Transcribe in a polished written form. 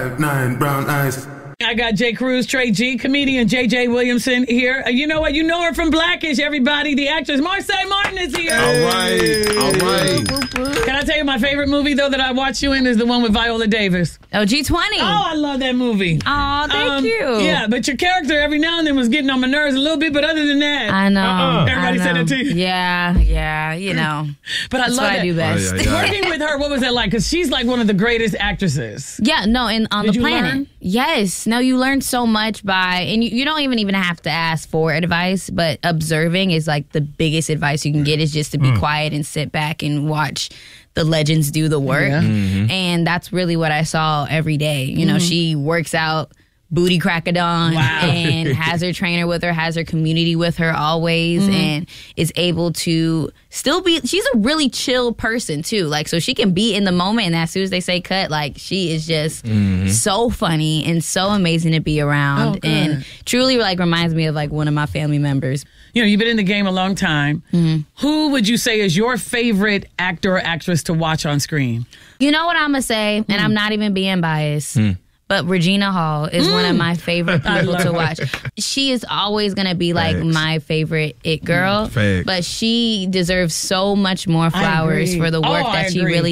5'9", brown eyes. I got Jay Cruz, Trey G, comedian J.J. Williamson here. You know what? You know her from Blackish, everybody. The actress Marsai Martin is here. All right. Can I tell you my favorite movie, though, that I watched you in is the one with Viola Davis. Oh, G20. Oh, I love that movie. Oh, thank you. Yeah, but your character every now and then was getting on my nerves a little bit, but other than that. I know. Everybody said it to you. Yeah, you know. But I That's love what it. I do best. Working with her, what was that like? Because she's like one of the greatest actresses. Yeah, no, and on Did the you planet. learn? Yes. No, you learn so much by, and you don't even have to ask for advice, but observing is like the biggest advice you can get is just to be quiet and sit back and watch the legends do the work. Yeah. And that's really what I saw every day. You know, she works out booty crack of dawn and has her trainer with her, has her community with her always, and is able to still be, she's a really chill person too. Like, so she can be in the moment, and as soon as they say cut, like, she is just so funny and so amazing to be around, and truly like reminds me of like one of my family members. You know, you've been in the game a long time. Who would you say is your favorite actor or actress to watch on screen? You know what I'm gonna say, and I'm not even being biased. But Regina Hall is one of my favorite people to watch. She is always going to be like my favorite it girl. But she deserves so much more flowers for the work that she really